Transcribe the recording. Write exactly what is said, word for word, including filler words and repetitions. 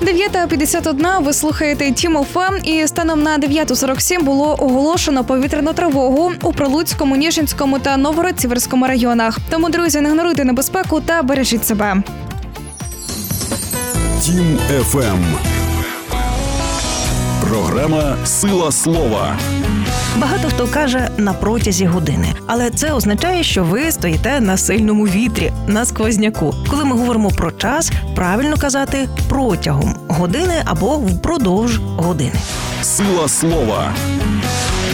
дев'ята п'ятдесят один, ви слухаєте Тім еф ем, і станом на дев'ята сорок сім було оголошено повітряну тривогу у Прилуцькому, Ніжинському та Новгород-Сіверському районах. Тому, друзі, не ігноруйте небезпеку та бережіть себе. Тім еф ем. Програма «Сила слова». Багато хто каже «на протязі години», але це означає, що ви стоїте на сильному вітрі, на сквозняку. Коли ми говоримо про час, правильно казати «протягом години» або «впродовж години». «Сила слова».